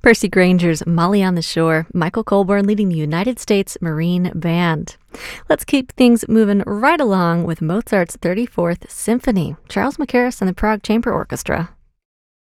Percy Granger's Molly on the Shore, Michael Colburn leading the United States Marine Band. Let's keep things moving right along with Mozart's 34th Symphony, Charles Mackerras and the Prague Chamber Orchestra.